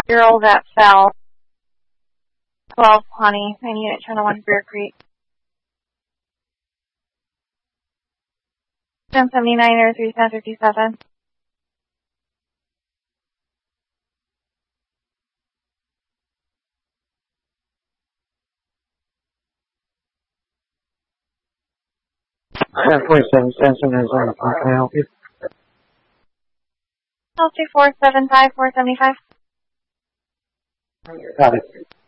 4-year-old that fell. 12 Pawnee, 9 unit channel 1 Bear Creek. 1079 or 3757. Can I help you? L2475475. Got it.